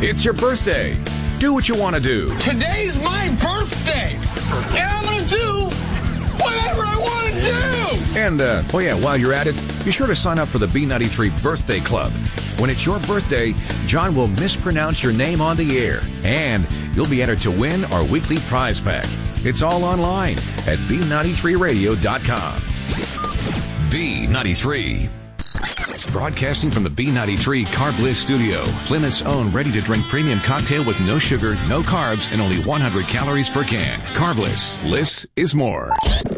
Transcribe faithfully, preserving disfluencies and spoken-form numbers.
It's your birthday. Do what you want to do. Today's my birthday, and I'm going to do whatever I want to do. And, uh, oh yeah, while you're at it, be sure to sign up for the B ninety-three Birthday Club. When it's your birthday, John will mispronounce your name on the air, and you'll be entered to win our weekly prize pack. It's all online at B ninety-three radio dot com. B ninety-three. Broadcasting from the B ninety-three Carb Bliss studio, Plymouth's own ready-to-drink premium cocktail with no sugar, no carbs, and only one hundred calories per can. Carb Bliss. Bliss is more.